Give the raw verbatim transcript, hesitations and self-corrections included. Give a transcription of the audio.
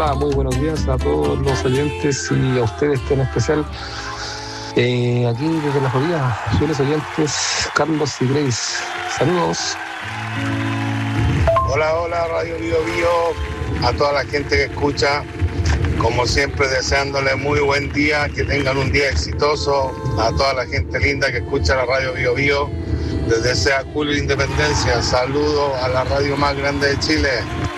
Hola, muy buenos días a todos los oyentes y a ustedes en especial. Eh, aquí desde la Florida, fieles oyentes, Carlos y Grace. Saludos. Hola, hola, Radio Bio Bio, a toda la gente que escucha, como siempre deseándole muy buen día, que tengan un día exitoso, a toda la gente linda que escucha la Radio Bio Bio, desde Sea Julio Independencia, saludo a la radio más grande de Chile.